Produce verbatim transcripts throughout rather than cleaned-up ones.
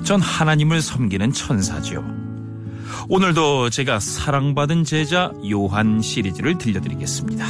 전 하나님을 섬기는 천사죠. 오늘도 제가 사랑받은 제자 요한 시리즈를 들려드리겠습니다.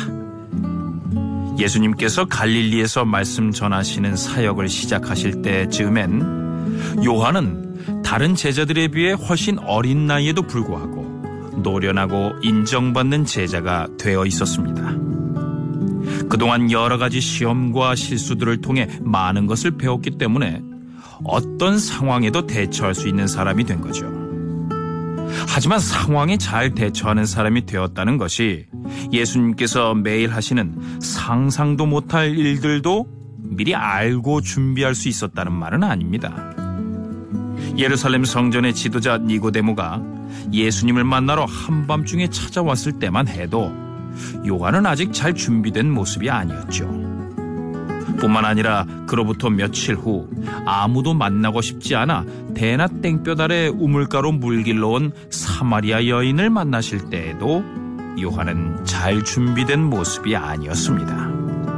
예수님께서 갈릴리에서 말씀 전하시는 사역을 시작하실 때쯤엔 요한은 다른 제자들에 비해 훨씬 어린 나이에도 불구하고 노련하고 인정받는 제자가 되어 있었습니다. 그동안 여러 가지 시험과 실수들을 통해 많은 것을 배웠기 때문에 어떤 상황에도 대처할 수 있는 사람이 된 거죠. 하지만 상황에 잘 대처하는 사람이 되었다는 것이 예수님께서 매일 하시는 상상도 못할 일들도 미리 알고 준비할 수 있었다는 말은 아닙니다. 예루살렘 성전의 지도자 니고데모가 예수님을 만나러 한밤중에 찾아왔을 때만 해도 요한은 아직 잘 준비된 모습이 아니었죠. 뿐만 아니라 그로부터 며칠 후 아무도 만나고 싶지 않아 대낮 땡볕 아래 우물가로 물 길러 온 사마리아 여인을 만나실 때에도 요한은 잘 준비된 모습이 아니었습니다.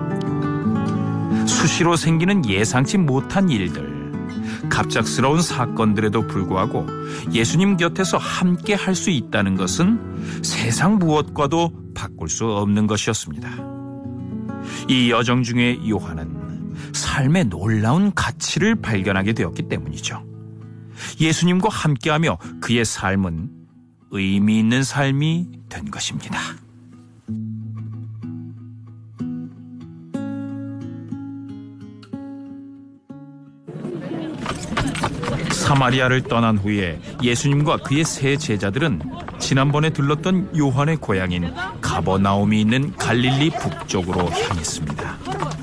수시로 생기는 예상치 못한 일들, 갑작스러운 사건들에도 불구하고 예수님 곁에서 함께 할 수 있다는 것은 세상 무엇과도 바꿀 수 없는 것이었습니다. 이 여정 중에 요한은 삶의 놀라운 가치를 발견하게 되었기 때문이죠. 예수님과 함께하며 그의 삶은 의미 있는 삶이 된 것입니다. 사마리아를 떠난 후에 예수님과 그의 세 제자들은 지난번에 들렀던 요한의 고향인 가버나움이 있는 갈릴리 북쪽으로 향했습니다.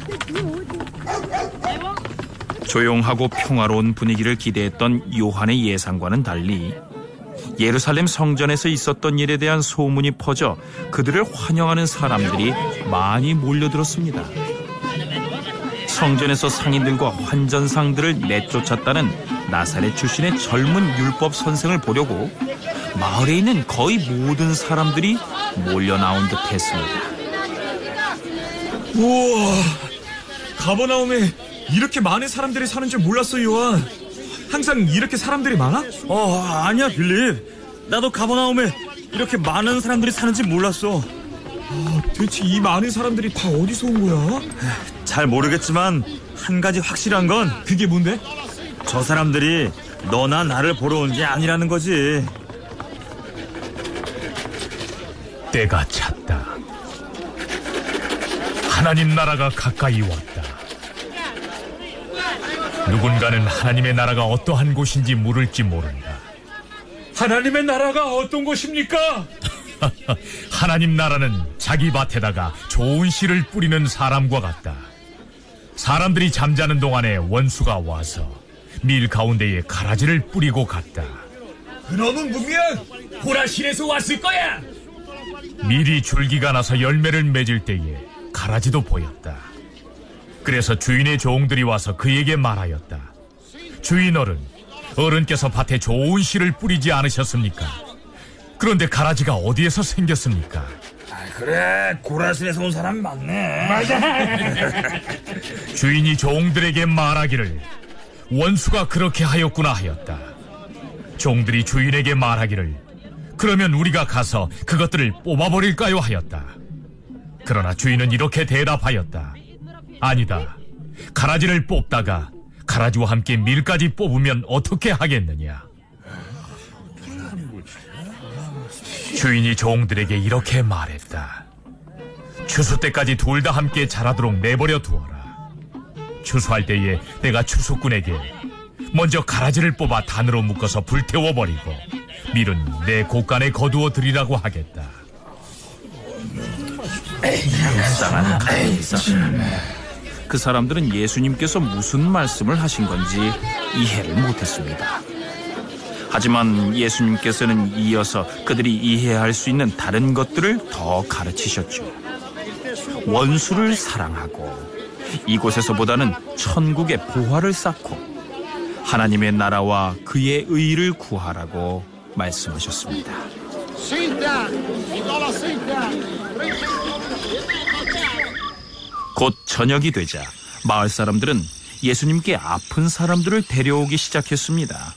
조용하고 평화로운 분위기를 기대했던 요한의 예상과는 달리 예루살렘 성전에서 있었던 일에 대한 소문이 퍼져 그들을 환영하는 사람들이 많이 몰려들었습니다. 성전에서 상인들과 환전상들을 내쫓았다는 나사렛 출신의 젊은 율법 선생을 보려고 마을에 있는 거의 모든 사람들이 몰려 나온 듯 했습니다. 우와, 가버나움에 이렇게 많은 사람들이 사는 줄 몰랐어, 요한. 항상 이렇게 사람들이 많아? 어, 아니야, 빌립. 나도 가버나움에 이렇게 많은 사람들이 사는지 몰랐어. 아, 대체 이 많은 사람들이 다 어디서 온 거야? 잘 모르겠지만 한 가지 확실한 건 그게 뭔데? 저 사람들이 너나 나를 보러 온 게 아니라는 거지. 때가 찼다. 하나님 나라가 가까이 왔다. 누군가는 하나님의 나라가 어떠한 곳인지 물을지 모른다. 하나님의 나라가 어떤 곳입니까? 하나님 나라는 자기 밭에다가 좋은 씨를 뿌리는 사람과 같다. 사람들이 잠자는 동안에 원수가 와서 밀 가운데에 가라지를 뿌리고 갔다. 그놈은 분명 보라실에서 왔을 거야. 밀이 줄기가 나서 열매를 맺을 때에 가라지도 보였다. 그래서 주인의 종들이 와서 그에게 말하였다. 주인 어른, 어른께서 밭에 좋은 씨를 뿌리지 않으셨습니까? 그런데 가라지가 어디에서 생겼습니까? 아, 그래, 고라신에서 온 사람 맞네. 맞아. 주인이 종들에게 말하기를 원수가 그렇게 하였구나 하였다. 종들이 주인에게 말하기를 그러면 우리가 가서 그것들을 뽑아버릴까요 하였다. 그러나 주인은 이렇게 대답하였다. 아니다. 가라지를 뽑다가 가라지와 함께 밀까지 뽑으면 어떻게 하겠느냐. 주인이 종들에게 이렇게 말했다. 추수 때까지 둘 다 함께 자라도록 내버려 두어라. 추수할 때에 내가 추수꾼에게 먼저 가라지를 뽑아 단으로 묶어서 불태워버리고 밀은 내 곳간에 거두어 드리라고 하겠다. 불쌍한 가라지사. 그 사람들은 예수님께서 무슨 말씀을 하신 건지 이해를 못했습니다. 하지만 예수님께서는 이어서 그들이 이해할 수 있는 다른 것들을 더 가르치셨죠. 원수를 사랑하고 이곳에서보다는 천국의 보화를 쌓고 하나님의 나라와 그의 의를 구하라고 말씀하셨습니다. 곧 저녁이 되자 마을 사람들은 예수님께 아픈 사람들을 데려오기 시작했습니다.